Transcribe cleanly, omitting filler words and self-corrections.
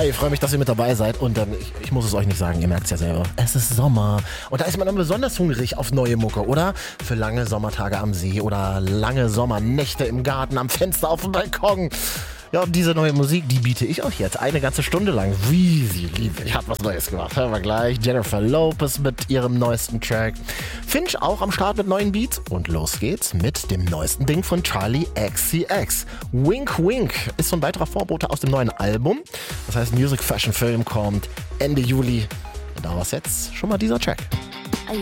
Hi, ich freue mich, dass ihr mit dabei seid. Und ich muss es euch nicht sagen, ihr merkt es ja selber. Es ist Sommer. Und da ist man dann besonders hungrig auf neue Mucke, oder? Für lange Sommertage am See oder lange Sommernächte im Garten, am Fenster, auf dem Balkon. Ja, und diese neue Musik, die biete ich euch jetzt eine ganze Stunde lang. Wie sie liebt. Ich habe was Neues gemacht. Hören wir gleich. Jennifer Lopez mit ihrem neuesten Track. Finch auch am Start mit neuen Beats. Und los geht's mit dem neuesten Ding von Charlie XCX. Wink Wink ist so ein weiterer Vorbote aus dem neuen Album. Das heißt, Music Fashion Film kommt Ende Juli. Und da war's jetzt schon mal dieser Track.